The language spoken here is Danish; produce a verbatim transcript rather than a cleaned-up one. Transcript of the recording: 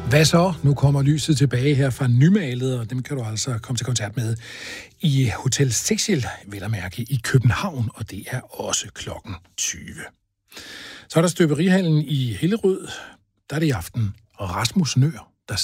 Hvad så? Nu kommer lyset tilbage her fra Nymalet, og dem kan du altså komme til koncert med i Hotel Cecil, vel at mærke, i København, og det er også klokken tyve. Så er der støberihallen i Hillerød. Der er det i aften Rasmus Nøhr.